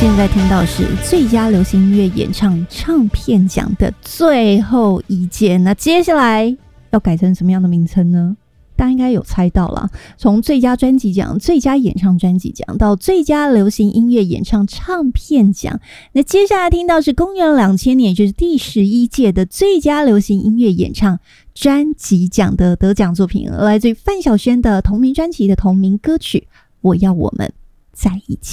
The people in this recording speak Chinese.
现在听到是最佳流行音乐演唱唱片奖的最后一届，那接下来要改成什么样的名称呢？大家应该有猜到了，从最佳专辑奖、最佳演唱专辑奖到最佳流行音乐演唱唱片奖，那接下来听到是公元2000年，也就是第11届的最佳流行音乐演唱专辑奖的得奖作品，来自于范晓萱的同名专辑的同名歌曲《我要我们在一起》。